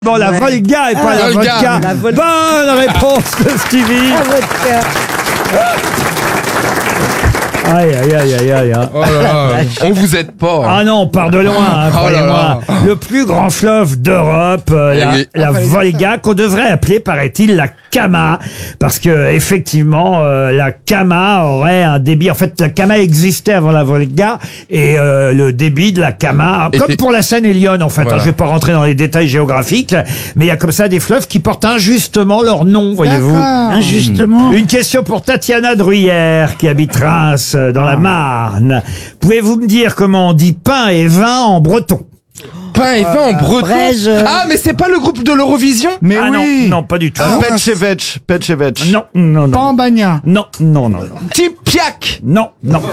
Bon, la Volga et pas la vodka. Bonne réponse de Stevie. La vodka. Aïe, aïe, aïe, aïe, aïe. Oh là là, on vous aide pas. Ah non, on part de loin, hein, Oh là là. croyez-moi. Le plus grand fleuve d'Europe, la Volga, qu'on devrait appeler, paraît-il, la Kama, parce que effectivement, la Kama aurait un débit. En fait, la Kama existait avant la Volga, et le débit de la Kama, comme pour la Seine-et-Yonne, en fait. Voilà. Hein, je vais pas rentrer dans les détails géographiques, mais il y a comme ça des fleuves qui portent injustement leur nom, voyez-vous. Injustement. Une question pour Tatiana Druyère, qui habite Reims, dans la Marne. Pouvez-vous me dire comment on dit pain et vin en breton? Pain et vin en breton. Braise. Ah, mais c'est pas le groupe de l'Eurovision? Mais Ah oui. non, non, pas du tout. Petchevech. Non, non, non. Pambagna. Non, non, non, non. Tipiak. Non, non.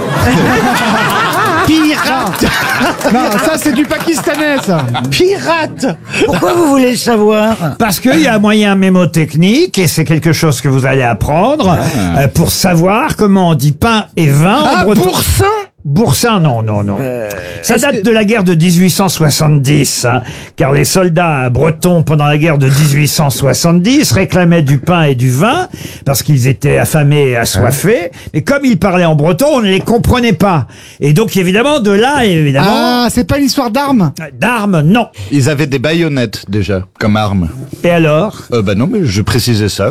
Pirate. Non, ça c'est du pakistanais ça. Pirate. Pourquoi vous voulez le savoir? Parce qu'il y a un moyen mémotechnique, et c'est quelque chose que vous allez apprendre, pour savoir comment on dit pain et vin en Ah, breton. Boursin. Boursin, non, non, non. Ça date de la guerre de 1870, hein, car les soldats bretons, pendant la guerre de 1870, réclamaient du pain et du vin, parce qu'ils étaient affamés et assoiffés, mais comme ils parlaient en breton, on ne les comprenait pas. Et donc, évidemment, de là, évidemment, Ah, c'est pas une histoire d'armes. d'armes, non. Ils avaient des baïonnettes déjà comme arme. Et alors? Bah non, mais je précisais ça.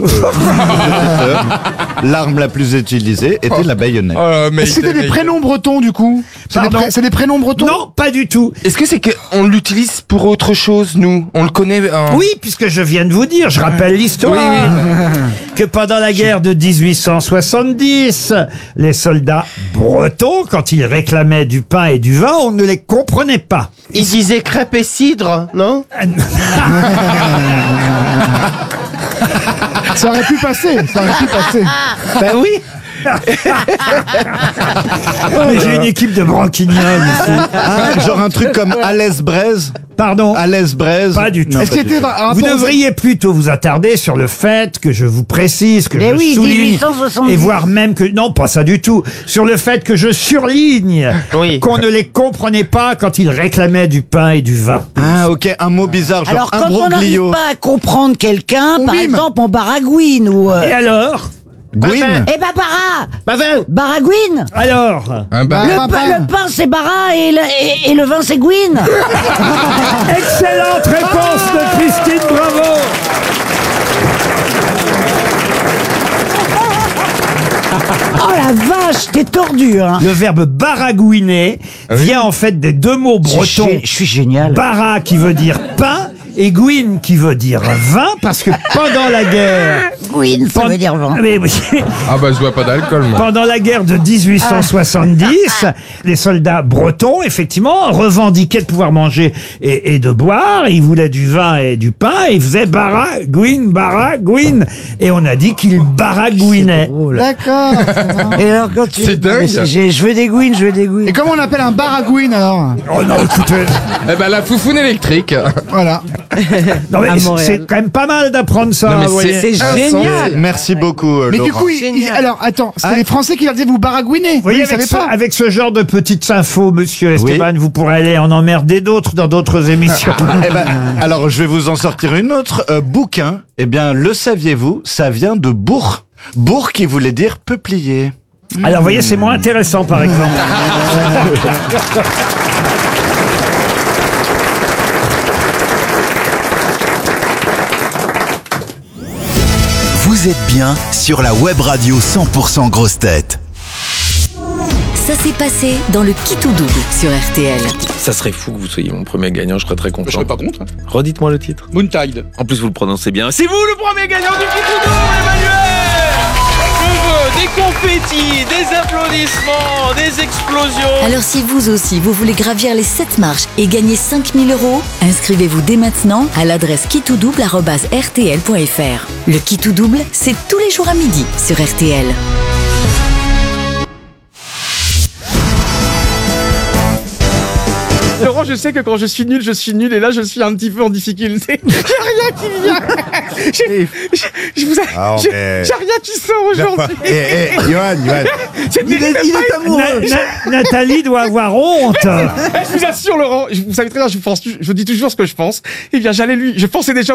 L'arme la plus utilisée était la baïonnette. Mais C'était des prénoms bretons du coup. Pardon. C'est des prénoms bretons. Non, pas du tout. Est-ce que c'est qu'on l'utilise pour autre chose, nous? On le connaît Oui, puisque je viens de vous dire, je rappelle l'histoire, que pendant la guerre de 1870, les soldats bretons, quand ils réclamaient du pain et du vin, on ne les comprenait pas. Il disait crêpes et cidre, non? Ça aurait pu passer. Ben oui. Mais j'ai une équipe de branquignoles ici. Ah, genre un truc comme Alès-Braise. Pardon? Alès-Braise. Pas du tout. Est-ce qu'il était Vous devriez plutôt vous attarder sur le fait que je vous précise, que Mais je oui, souligne, 1870. et voire même que, non, pas ça du tout, sur le fait que je surligne Oui. qu'on ne les comprenait pas quand ils réclamaient du pain et du vin. Ah ok, un mot bizarre, genre Alors, quand on n'arrive imbroglio. pas à comprendre quelqu'un, par mime. exemple, on baragouine ou... Et alors? Gwyn. Eh ben, bara. Bavin. Baragouine. Alors? un Bah, bar. papa. Le pain, c'est bara et le vin, c'est gouine. Excellente réponse de Christine, bravo! Oh la vache, t'es tordu, hein. Le verbe baragouiner vient en fait des deux mots bretons. Je suis génial. Bara qui veut dire pain et gouine qui veut dire vin, parce que pendant la guerre... Gouine, ça veut dire vin. Mais oui. Ah bah je vois pas d'alcool, moi. Pendant la guerre de 1870, les soldats bretons, effectivement, revendiquaient de pouvoir manger et de boire. Ils voulaient du vin et du pain. Et ils faisaient baragouine. Et on a dit qu'ils baragouinaient. D'accord. Et alors, quand tu... C'est dingue. Je veux des gouines, Et comment on appelle un baragouine alors? Oh non, écoutez, Eh ben la foufoune électrique. Voilà. non, mais À Montréal. c'est quand même pas mal d'apprendre ça. Non, mais vous voyez. c'est génial. Merci beaucoup, Mais du Laurent. coup, alors attends, c'était les Français qui leur disaient vous baragouinez. Vous voyez, Vous avec savez pas. avec ce genre de petites infos, monsieur Esteban, vous pourrez aller en emmerder d'autres dans d'autres émissions. Eh ben, alors je vais vous en sortir une autre. Bouquin, eh bien, le saviez-vous, ça vient de bourg. Bourg qui voulait dire peuplier. Alors, vous voyez, c'est moins intéressant, par exemple. Vous êtes bien sur la web radio 100% grosse tête. Ça s'est passé dans le Qui tout double sur RTL. Ça serait fou que vous soyez mon premier gagnant, je serais très content. Je serais pas contre. Redites-moi le titre. Moontide. En plus, vous le prononcez bien. C'est vous le premier gagnant du Qui tout double, Emmanuel! Je veux des confettis, des applaudissements, des explosions. Alors si vous aussi, vous voulez gravir les 7 marches et gagner 5 000 €, inscrivez-vous dès maintenant à l'adresse quitoudouble@rtl.fr. Le Qui tout double, c'est tous les jours à midi sur RTL. Laurent, je sais que quand je suis nul, et là, je suis un petit peu en difficulté. J'ai rien qui vient. J'ai rien qui sort aujourd'hui. Johan. Il est amoureux. Nathalie doit avoir honte. Je vous assure, Laurent, vous savez très bien, je dis toujours ce que je pense. Eh bien, je pensais déjà